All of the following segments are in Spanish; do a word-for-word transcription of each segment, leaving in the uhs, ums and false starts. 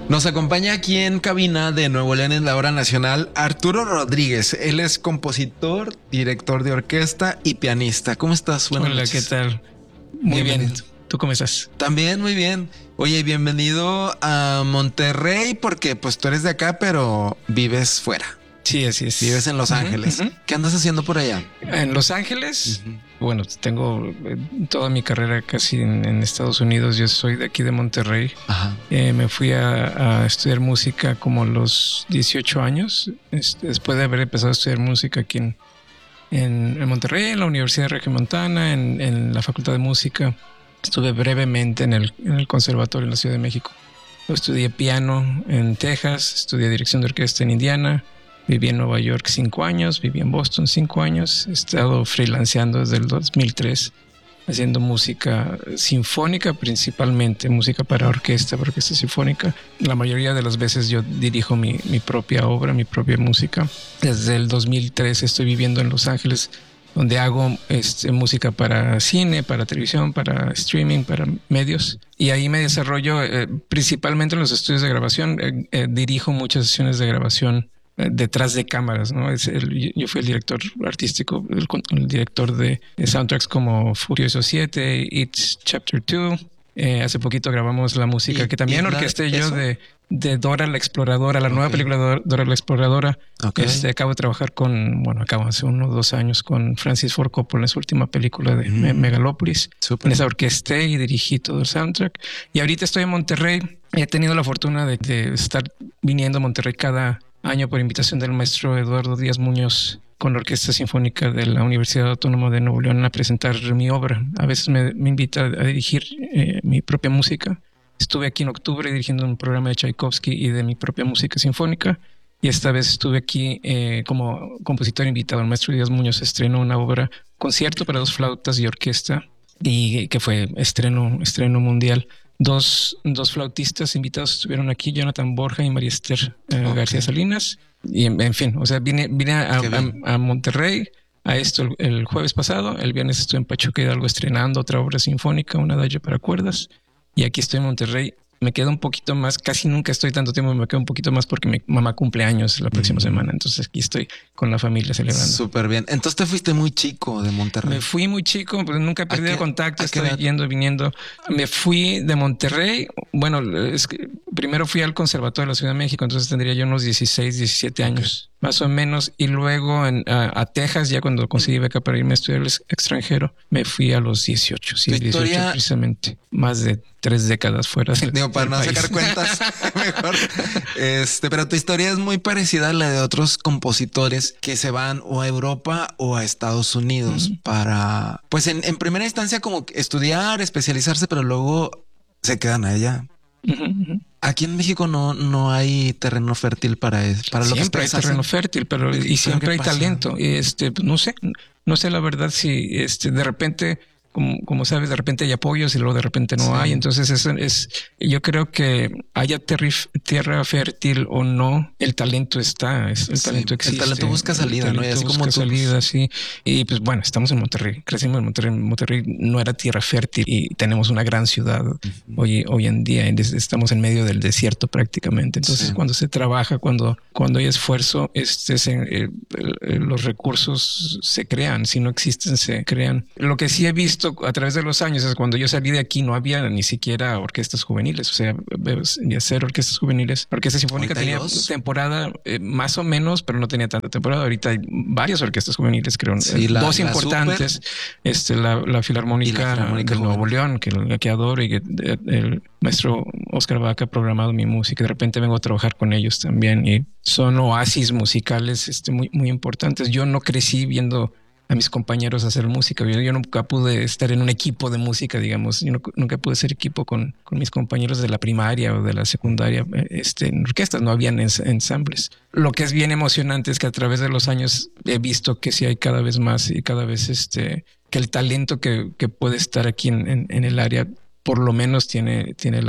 Nos acompaña aquí en cabina de Nuevo León en la Hora Nacional Arturo Rodríguez. Él es compositor, director de orquesta y pianista. ¿Cómo estás? Buenas Hola, noches. ¿Qué tal? Muy bien. ¿Tú cómo estás? También muy bien. Oye, bienvenido a Monterrey porque pues tú eres de acá, pero vives fuera. Sí, así es. Vives en Los Ángeles. Uh -huh. ¿Qué andas haciendo por allá? En Los Ángeles, uh -huh. Bueno, tengo toda mi carrera casi en, en Estados Unidos. Yo soy de aquí de Monterrey. Ajá. Eh, me fui a, a estudiar música como a los dieciocho años, este, después de haber empezado a estudiar música aquí en, en, en Monterrey, en la Universidad de Regiomontana, en, en la Facultad de Música. Estuve brevemente en el, en el Conservatorio en la Ciudad de México. Estudié piano en Texas, estudié dirección de orquesta en Indiana. Viví en Nueva York cinco años, viví en Boston cinco años. He estado freelanceando desde el dos mil tres, haciendo música sinfónica principalmente, música para orquesta, para orquesta sinfónica. La mayoría de las veces yo dirijo mi, mi propia obra, mi propia música. Desde el dos mil tres estoy viviendo en Los Ángeles, donde hago este, música para cine, para televisión, para streaming, para medios. Y ahí me desarrollo eh, principalmente en los estudios de grabación. Eh, eh, dirijo muchas sesiones de grabación detrás de cámaras, ¿no? Es el, yo fui el director artístico, el, el director de, de soundtracks como Furioso siete, It's Chapter dos. Eh, hace poquito grabamos la música que también orquesté yo de, de Dora la Exploradora, la okay. nueva película de Dora la Exploradora. Okay. Este, acabo de trabajar con, bueno, acabo hace unos dos años con Francis Ford Coppola en su última película de mm. Megalópolis. Super. En esa orquesté y dirigí todo el soundtrack. Y ahorita estoy en Monterrey. He tenido la fortuna de, de estar viniendo a Monterrey cada año por invitación del maestro Eduardo Díaz Muñoz con la Orquesta Sinfónica de la Universidad Autónoma de Nuevo León a presentar mi obra. A veces me, me invita a dirigir eh, mi propia música. Estuve aquí en octubre dirigiendo un programa de Tchaikovsky y de mi propia música sinfónica. Y esta vez estuve aquí eh, como compositor invitado. El maestro Díaz Muñoz estrenó una obra, concierto para dos flautas y orquesta, y que fue estreno, estreno mundial. Dos, dos flautistas invitados estuvieron aquí, Jonathan Borja y María Esther eh, okay. García Salinas. Y en, en fin, o sea, vine, vine a, a, a Monterrey a esto el, el jueves pasado. El viernes estuve en Pachuca Hidalgo estrenando otra obra sinfónica, un adagio para cuerdas. Y aquí estoy en Monterrey. Me quedo un poquito más, casi nunca estoy tanto tiempo, me quedo un poquito más porque mi mamá cumple años la próxima mm. semana. Entonces aquí estoy con la familia celebrando. Súper bien. Entonces te fuiste muy chico de Monterrey. Me fui muy chico, pues nunca he perdido el contacto, estoy yendo y viniendo. Me fui de Monterrey. Bueno, es que primero fui al Conservatorio de la Ciudad de México, entonces tendría yo unos dieciséis, diecisiete años. Okay. Más o menos. Y luego en, a, a Texas, ya cuando conseguí beca para irme a estudiar al extranjero, me fui a los dieciocho. Sí, dieciocho historia... precisamente. Más de tres décadas fuera. Del, Digo, para no país. Sacar cuentas mejor. Este, pero tu historia es muy parecida a la de otros compositores que se van o a Europa o a Estados Unidos uh-huh. para, pues en, en primera instancia como estudiar, especializarse, pero luego se quedan allá. Uh-huh. Aquí en México no, no hay terreno fértil para eso. Para lo siempre que hay terreno hacen. Fértil, pero y siempre hay pasa? talento. Este, no sé, no sé la verdad si este de repente, como, como sabes, de repente hay apoyos y luego de repente no sí. hay. Entonces eso es, yo creo que haya terrif, tierra fértil o no, el talento está, es, el sí, talento existe. El talento busca salida, el talento ¿no? Y así busca como salida, sí. Y pues bueno, estamos en Monterrey, crecimos en Monterrey. Monterrey no era tierra fértil y tenemos una gran ciudad uh-huh. hoy, hoy en día. Estamos en medio del desierto prácticamente. Entonces sí. cuando se trabaja, cuando, cuando hay esfuerzo, este, se, eh, los recursos se crean. Si no existen, se crean. Lo que sí he visto a través de los años es cuando yo salí de aquí no había ni siquiera orquestas juveniles, o sea, había cero orquestas juveniles. La Orquesta Sinfónica tenía dos. temporada eh, más o menos, pero no tenía tanta temporada. Ahorita hay varias orquestas juveniles, creo. Sí, la, dos la importantes. Super. Este, la, la Filarmónica, la Filarmónica de Nuevo León, que, que adoro, y que el maestro Oscar Vaca ha programado mi música. De repente vengo a trabajar con ellos también y son oasis musicales este, muy, muy importantes. Yo no crecí viendo a mis compañeros a hacer música. Yo, yo nunca pude estar en un equipo de música, digamos. Yo no, nunca pude ser equipo con, con mis compañeros de la primaria o de la secundaria. Este, en orquestas no habían ens ensambles. Lo que es bien emocionante es que a través de los años he visto que sí hay cada vez más y cada vez este, que el talento que, que puede estar aquí en, en, en el área por lo menos tiene, tiene la,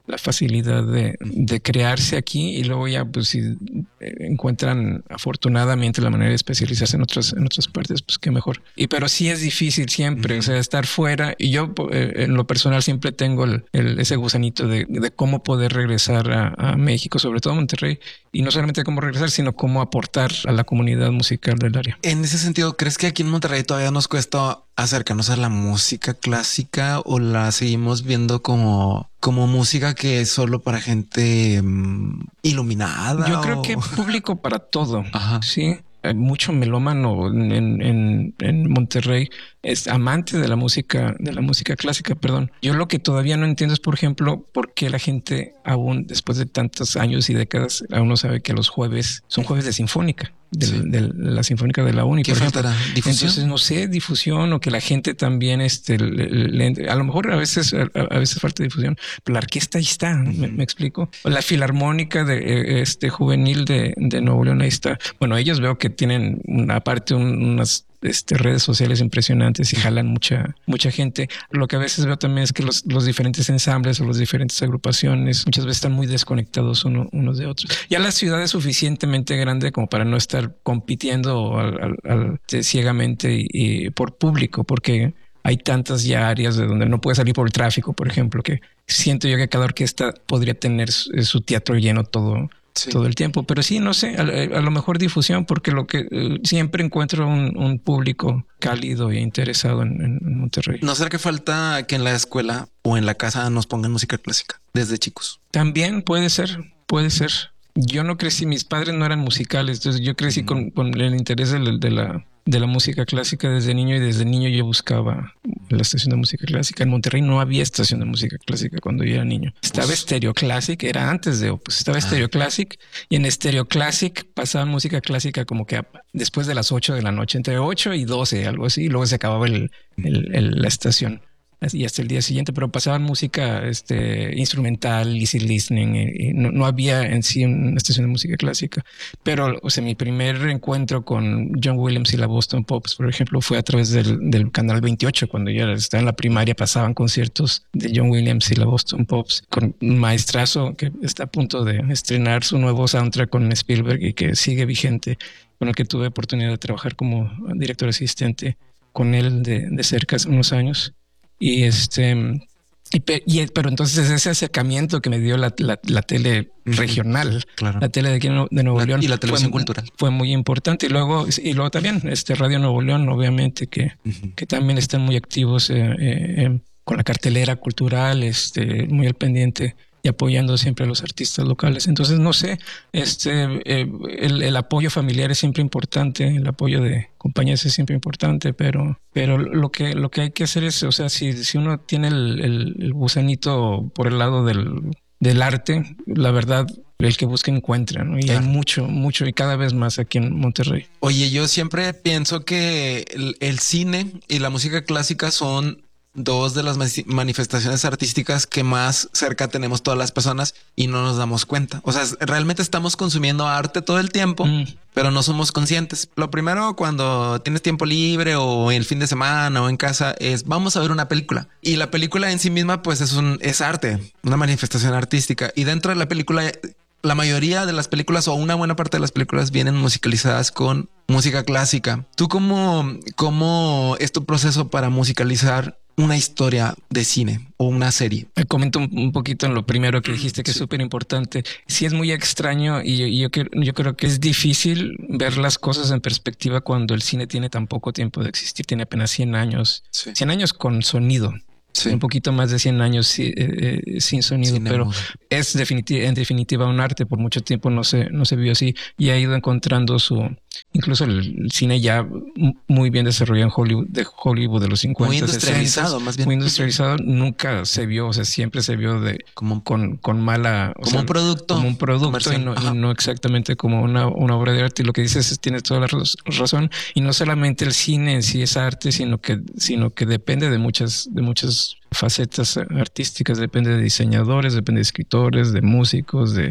la facilidad de, de crearse aquí y luego ya pues si encuentran afortunadamente la manera de especializarse en otras, en otras partes, pues qué mejor. Y pero sí es difícil siempre, uh-huh. o sea, estar fuera. Y yo eh, en lo personal siempre tengo el, el, ese gusanito de, de cómo poder regresar a, a México, sobre todo a Monterrey, y no solamente cómo regresar, sino cómo aportar a la comunidad musical del área. En ese sentido, ¿crees que aquí en Monterrey todavía nos cuesta acercarnos a la música clásica o la seguimos viendo como, como música que es solo para gente um, iluminada? Yo o... creo que público para todo. Ajá. Sí. Hay mucho melómano en, en, en Monterrey, es amante de la música, de la música clásica, perdón. Yo lo que todavía no entiendo es, por ejemplo, por qué la gente aún después de tantos años y décadas aún no sabe que los jueves son jueves de sinfónica. De, sí. de, de la Sinfónica de la Uni. ¿Qué faltará? ¿Difusión? Entonces, no sé, difusión o que la gente también, este, le, le, a lo mejor a veces, a, a veces falta difusión, pero la orquesta ahí está, uh-huh. me, me explico. La Filarmónica de este juvenil de, de Nuevo León ahí está. Bueno, ellos veo que tienen una parte, un, unas Este, redes sociales impresionantes y jalan mucha, mucha gente. Lo que a veces veo también es que los, los diferentes ensambles o las diferentes agrupaciones muchas veces están muy desconectados uno, unos de otros. Ya la ciudad es suficientemente grande como para no estar compitiendo al, al, al, ciegamente y, y por público, porque hay tantas ya áreas de donde no puede salir por el tráfico, por ejemplo, que siento yo que cada orquesta podría tener su, su teatro lleno todo. Sí. Todo el tiempo, pero sí, no sé, a, a lo mejor difusión, porque lo que uh, siempre encuentro un, un público cálido e interesado en, en Monterrey. ¿No será que falta que en la escuela o en la casa nos pongan música clásica desde chicos? También puede ser, puede ser. Yo no crecí, mis padres no eran musicales, entonces yo crecí uh-huh. con, con el interés de la, de la de la música clásica desde niño y desde niño yo buscaba la estación de música clásica. En Monterrey no había estación de música clásica cuando yo era niño. Estaba pues, Stereo Classic, era antes de Opus, estaba ah. Stereo Classic y en Stereo Classic pasaban música clásica como que a, después de las ocho de la noche, entre ocho y doce, algo así, y luego se acababa el, el, el, la estación. Y hasta el día siguiente, pero pasaban música este, instrumental, easy listening, y, y no, no había en sí una estación de música clásica. Pero, o sea, mi primer encuentro con John Williams y la Boston Pops, por ejemplo, fue a través del, del Canal veintiocho. Cuando yo estaba en la primaria, pasaban conciertos de John Williams y la Boston Pops con un maestrazo que está a punto de estrenar su nuevo soundtrack con Spielberg y que sigue vigente, con el que tuve oportunidad de trabajar como director asistente con él de, de cerca hace unos años. Y este, y, y, pero entonces ese acercamiento que me dio la, la, la tele regional, claro. la tele de aquí de Nuevo la, León y la televisión fue, cultural fue muy importante. Y luego, y luego también este Radio Nuevo León, obviamente que, uh-huh. que también están muy activos eh, eh, con la cartelera cultural, este, muy al pendiente y apoyando siempre a los artistas locales. Entonces, no sé, este, eh, el, el apoyo familiar es siempre importante, el apoyo de compañías es siempre importante, pero, pero lo que, lo que hay que hacer es, o sea, si, si uno tiene el, el, el gusanito por el lado del, del arte, la verdad, el que busca encuentra, ¿no? Y claro. hay mucho, mucho y cada vez más aquí en Monterrey. Oye, yo siempre pienso que el, el cine y la música clásica son dos de las manifestaciones artísticas que más cerca tenemos todas las personas y no nos damos cuenta. O sea, realmente estamos consumiendo arte todo el tiempo, mm. pero no somos conscientes. Lo primero cuando tienes tiempo libre o el fin de semana o en casa es vamos a ver una película y la película en sí misma pues es un es arte, una manifestación artística y dentro de la película la mayoría de las películas o una buena parte de las películas vienen musicalizadas con música clásica. ¿Tú cómo, cómo es tu proceso para musicalizar una historia de cine o una serie? Me comento un, un poquito en lo primero que dijiste, que sí. es súper importante. Sí es muy extraño y yo, yo, yo creo que es difícil ver las cosas en perspectiva cuando el cine tiene tan poco tiempo de existir. Tiene apenas cien años. Sí. cien años con sonido. Sí. Un poquito más de cien años eh, eh, sin sonido, sin pero emoción. Es definitiva, en definitiva un arte. Por mucho tiempo no se, no se vio así y ha ido encontrando su... Incluso el cine ya muy bien desarrollado en Hollywood, de Hollywood de los cincuenta, muy industrializado, sesenta, más bien. Muy industrializado, nunca se vio, o sea, siempre se vio de como con, con mala... Como sea, un producto. Como un producto y no, y no exactamente como una, una obra de arte. Y lo que dices es, tienes toda la razón. Y no solamente el cine en sí es arte, sino que, sino que depende de muchas, de muchas facetas artísticas, depende de diseñadores, depende de escritores, de músicos, de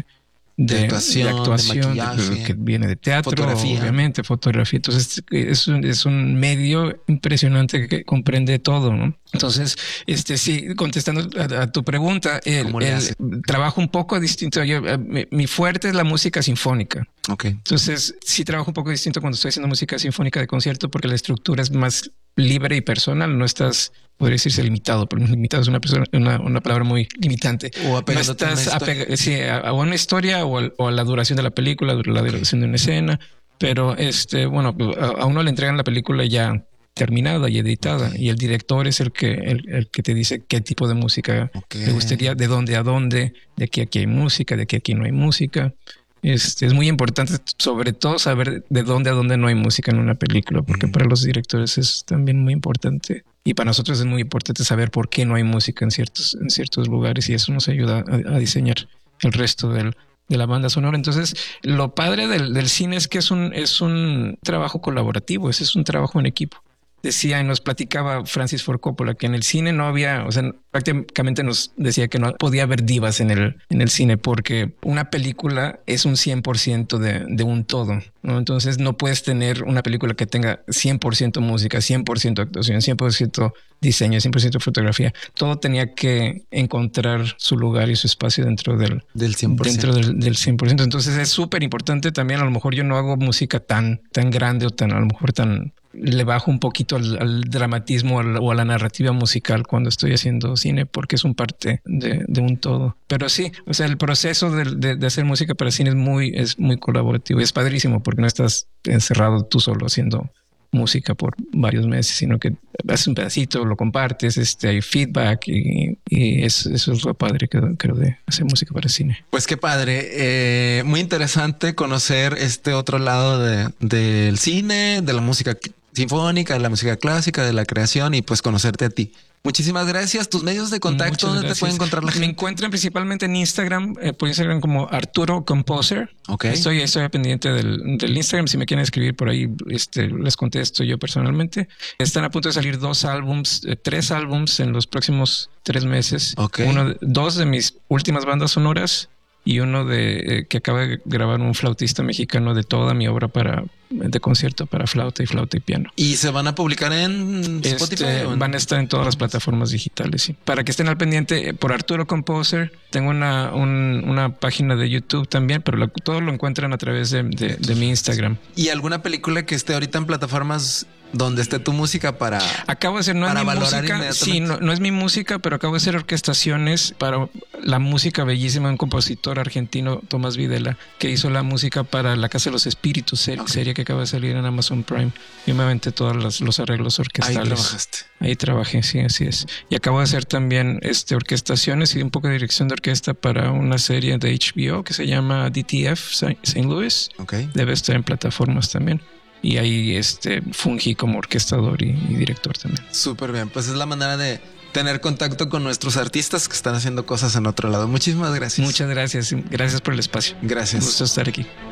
de, de actuación, de, actuación, de de, que viene de teatro, fotografía. Obviamente, fotografía. Entonces es un, es un medio impresionante que comprende todo, ¿no? Entonces, este sí, contestando a, a tu pregunta, el, el trabajo un poco distinto. Yo, mi, mi fuerte es la música sinfónica. Okay. Entonces, sí trabajo un poco distinto cuando estoy haciendo música sinfónica de concierto porque la estructura es más libre y personal. No estás, podría decirse limitado, pero limitado es una, persona, una, una palabra muy limitante. O no estás apegado sí, a, a una historia o a, o a la duración de la película, la okay. duración de una escena. Pero este, bueno, a, a uno le entregan la película ya terminada y editada okay. y el director es el que el, el que te dice qué tipo de música okay. le gustaría, de dónde a dónde, de aquí a aquí hay música, de aquí a aquí no hay música. Este, es muy importante sobre todo saber de dónde a dónde no hay música en una película, porque mm. para los directores es también muy importante y para nosotros es muy importante saber por qué no hay música en ciertos, en ciertos lugares y eso nos ayuda a, a diseñar el resto del de la banda sonora. Entonces, lo padre del, del cine es que es un, es un trabajo colaborativo, ese es un trabajo en equipo. Decía y nos platicaba Francis Ford Coppola que en el cine no había, o sea, prácticamente nos decía que no podía haber divas en el, en el cine porque una película es un cien por ciento de, de un todo, ¿no? Entonces no puedes tener una película que tenga cien por ciento música, cien por ciento actuación, cien por ciento diseño, cien por ciento fotografía. Todo tenía que encontrar su lugar y su espacio dentro del, del cien por ciento. Dentro del, del cien por ciento. Entonces es súper importante también. A lo mejor yo no hago música tan, tan grande o tan, a lo mejor tan... le bajo un poquito al, al dramatismo al, o a la narrativa musical cuando estoy haciendo cine porque es un parte de, de un todo. Pero sí, o sea, el proceso de, de, de hacer música para cine es muy, es muy colaborativo y es padrísimo porque no estás encerrado tú solo haciendo música por varios meses, sino que haces un pedacito, lo compartes, este, hay feedback y, y es, eso es lo padre que creo de hacer música para cine. Pues qué padre, eh, muy interesante conocer este otro lado de, del cine, de la música sinfónica, de la música clásica, de la creación y pues conocerte a ti. Muchísimas gracias. Tus medios de contacto, ¿dónde te puede encontrar la gente? Me encuentran principalmente en Instagram, eh, por Instagram como Arturo Composer. Okay. Estoy, estoy pendiente del, del Instagram. Si me quieren escribir por ahí, este, les contesto yo personalmente. Están a punto de salir dos álbums, eh, tres álbums en los próximos tres meses. Okay. Uno, dos de mis últimas bandas sonoras y uno de eh, que acaba de grabar un flautista mexicano de toda mi obra para de concierto para flauta y flauta y piano. ¿Y se van a publicar en Spotify? Este, en... Van a estar en todas las plataformas digitales, sí. Para que estén al pendiente, por Arturo Composer, tengo una, un, una página de YouTube también, pero lo, todo lo encuentran a través de, de, de mi Instagram. ¿Y alguna película que esté ahorita en plataformas donde esté tu música para acabo de hacer no para es mi valorar música sí no, no es mi música pero acabo de hacer orquestaciones para la música bellísima de un compositor argentino, Tomás Videla, que hizo la música para La Casa de los Espíritus, serie, okay. serie que acaba de salir en Amazon Prime. Yo me aventé todos los, los arreglos orquestales. Ahí trabajaste. Ahí trabajé, sí, así es. Y acabo de hacer también este orquestaciones y un poco de dirección de orquesta para una serie de H B O que se llama D T F Saint Louis. Okay. Debe estar en plataformas también. Y ahí este, fungí como orquestador y, y director también. Súper bien, pues es la manera de tener contacto con nuestros artistas que están haciendo cosas en otro lado. Muchísimas gracias. Muchas gracias. Gracias por el espacio. Gracias. Un gusto estar aquí.